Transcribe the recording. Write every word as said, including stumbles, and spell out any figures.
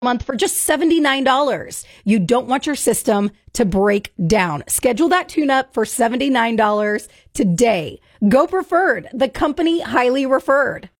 month for just seventy-nine dollars. You don't want your system to break down. Schedule that tune-up for seventy-nine dollars today. Go Preferred, the company highly referred.